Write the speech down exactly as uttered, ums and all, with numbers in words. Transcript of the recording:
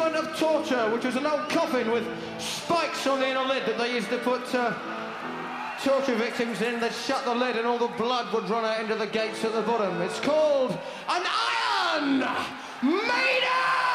instrument of torture, which was an old coffin with spikes on the inner lid that they used to put uh, torture victims in. They'd shut the lid and all the blood would run out into the gates at the bottom. It's called an Iron Maiden!